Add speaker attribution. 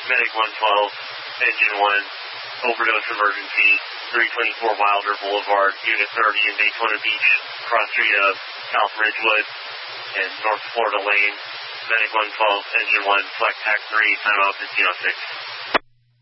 Speaker 1: Medic 112, Engine 1, overdose emergency, 324 Wilder Boulevard, Unit 30 in Daytona Beach, cross street of South Ridgewood and North Florida Lane. Medic 112, Engine 1, Flex Tac 3, time out 1506.